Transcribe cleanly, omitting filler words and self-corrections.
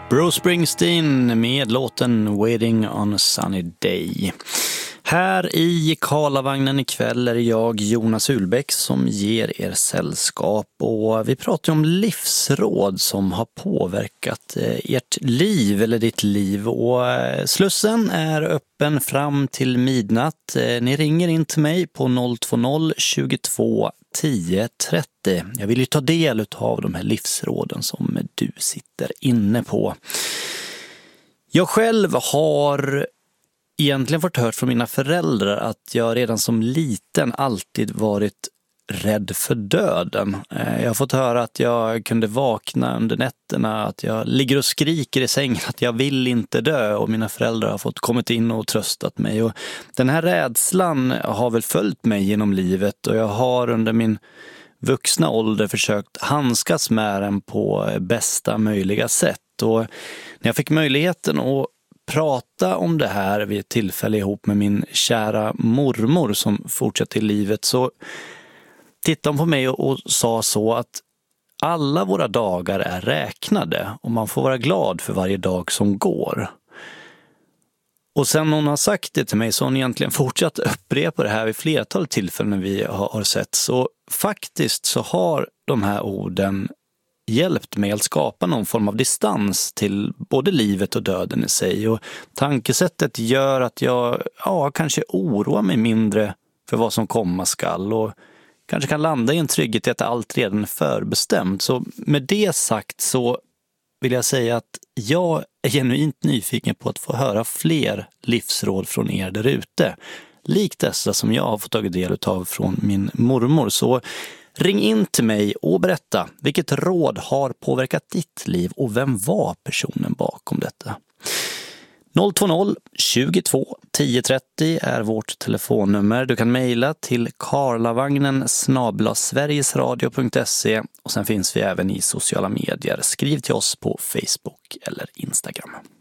Bruce Springsteen med låten Waiting on a Sunny Day. Här i Karlavagnen ikväll är jag, Jonas Ulbäck, som ger er sällskap. Och vi pratar om livsråd som har påverkat ert liv eller ditt liv. Och slussen är öppen fram till midnatt. Ni ringer in till mig på 020 22 10 30. Jag vill ju ta del av de här livsråden som du sitter inne på. Jag själv har egentligen fått hört från mina föräldrar att jag redan som liten alltid varit rädd för döden. Jag har fått höra att jag kunde vakna under nätterna, att jag ligger och skriker i sängen att jag vill inte dö, och mina föräldrar har fått kommit in och tröstat mig. Och den här rädslan har väl följt mig genom livet, och jag har under min vuxna ålder försökt handskas med den på bästa möjliga sätt. Och när jag fick möjligheten att prata om det här vid ett tillfälle ihop med min kära mormor som fortsatte i livet, så tittade hon på mig och sa så att alla våra dagar är räknade och man får vara glad för varje dag som går. Och sen hon har sagt det till mig så har hon egentligen fortsatt upprepa det här vid flertal tillfällen när vi har sett. Så faktiskt så har de här orden hjälpt mig att skapa någon form av distans till både livet och döden i sig. Och tankesättet gör att jag kanske oroar mig mindre för vad som komma skall, och kanske kan landa i en trygghet i att allt redan är förbestämt. Så med det sagt så vill jag säga att jag är genuint nyfiken på att få höra fler livsråd från er där ute. Likt dessa som jag har fått tagit del av från min mormor. Så ring in till mig och berätta vilket råd har påverkat ditt liv och vem var personen bakom detta. 020 22 10 30 är vårt telefonnummer. Du kan mejla till karlavagnen@sverigesradio.se, och sen finns vi även i sociala medier. Skriv till oss på Facebook eller Instagram.